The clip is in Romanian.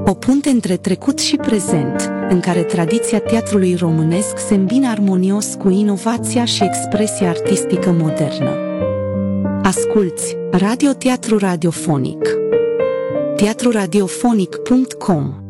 O punte între trecut și prezent, în care tradiția teatrului românesc se îmbină armonios cu inovația și expresia artistică modernă. Asculți Radio Teatru Radiofonic. teatruradiofonic.com